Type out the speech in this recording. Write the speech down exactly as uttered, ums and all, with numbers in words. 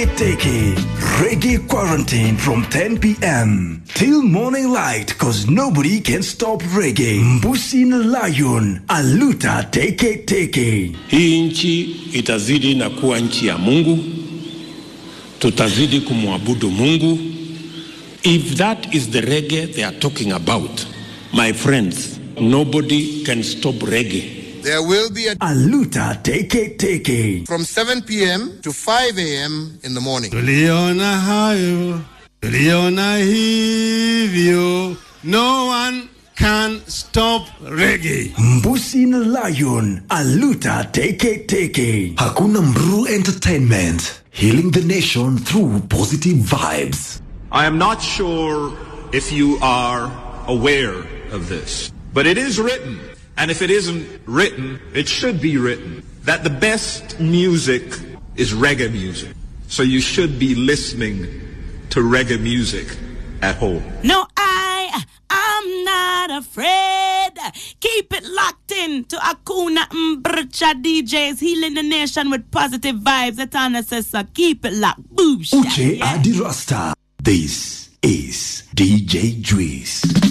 Teke Reggae Quarantine from ten p.m. till morning light, cause nobody can stop reggae. Mbusi na Lion, Aluta Teke Teke. Hii nchi itazidi na kuwa nchi ya Mungu. Tutazidi kumwabudu Mungu. If that is the reggae they are talking about, my friends, nobody can stop reggae. There will be a Aluta Teke Teke from seven p.m. to five a.m. in the morning. Tuliona hayo, tuliona hivyo. No one can stop reggae. Mbusi na Lion, Aluta Teke Teke. Hakuna Mru Entertainment, healing the nation through positive vibes. I am not sure if you are aware of this, but it is written, and if it isn't written, it should be written, that the best music is reggae music. So you should be listening to reggae music at home. No, I, I'm not afraid. Keep it locked in to Akuna Mbrcha D Js, healing the nation with positive vibes. Etana says so. Keep it locked. Boosh. Uche Yeah. Adi Rasta. This is D J Juice.